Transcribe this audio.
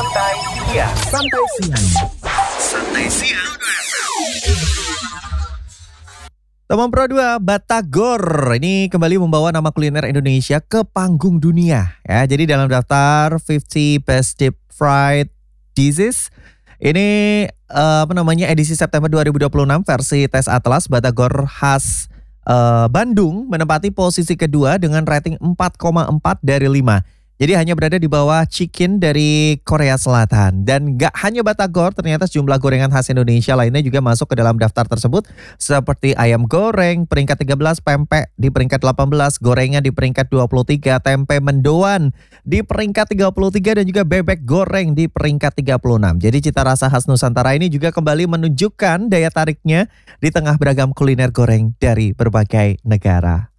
Santai Siang. Santai Siang. Santai Siang. Teman Pro 2, Batagor ini kembali membawa nama kuliner Indonesia ke panggung dunia. Ya, jadi dalam daftar 50 Best Deep Fried Dishes ini edisi September 2026 versi tes Atlas, Batagor khas Bandung menempati posisi kedua dengan rating 4,4 dari 5. Jadi hanya berada di bawah chicken dari Korea Selatan. Dan gak hanya Batagor, ternyata sejumlah gorengan khas Indonesia lainnya juga masuk ke dalam daftar tersebut. Seperti ayam goreng, peringkat 13, pempek di peringkat 18, gorengan di peringkat 23, tempe mendoan di peringkat 33, dan juga bebek goreng di peringkat 36. Jadi cita rasa khas Nusantara ini juga kembali menunjukkan daya tariknya di tengah beragam kuliner goreng dari berbagai negara.